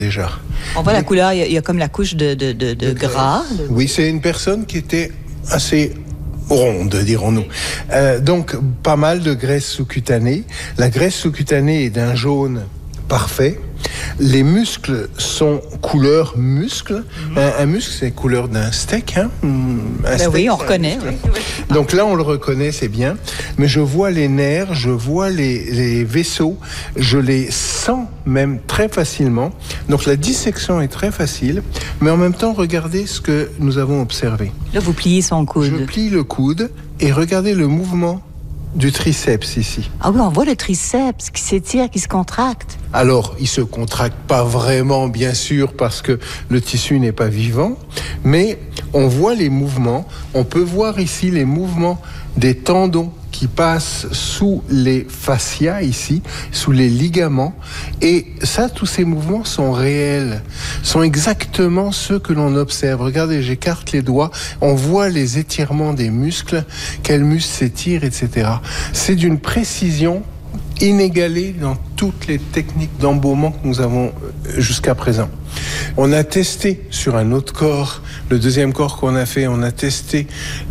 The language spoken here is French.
déjà. On voit la couleur, il y a comme la couche de gras. Oui, c'est une personne qui était assez ronde, dirons-nous. Donc, pas mal de graisse sous-cutanée. La graisse sous-cutanée est d'un jaune parfait. Les muscles sont couleur muscle. Un muscle, c'est couleur d'un steak. Hein? Oui, on reconnaît. Oui. Donc là, on le reconnaît, c'est bien. Mais je vois les nerfs, je vois les vaisseaux, je les sens même très facilement. Donc la dissection est très facile. Mais en même temps, regardez ce que nous avons observé. Là, vous pliez son coude. Je plie le coude et regardez le mouvement du triceps ici. Ah oui, on voit le triceps qui s'étire, qui se contracte. Alors, il se contracte pas vraiment, bien sûr, parce que le tissu n'est pas vivant, mais on voit les mouvements. On peut voir ici les mouvements des tendons qui passent sous les fascias ici, sous les ligaments. Et ça, tous ces mouvements sont réels, sont exactement ceux que l'on observe. Regardez, j'écarte les doigts, on voit les étirements des muscles, quels muscles s'étirent, etc. C'est d'une précision inégalée dans toutes les techniques d'embaumement que nous avons jusqu'à présent. On a testé sur un autre corps, le deuxième corps qu'on a fait, on a testé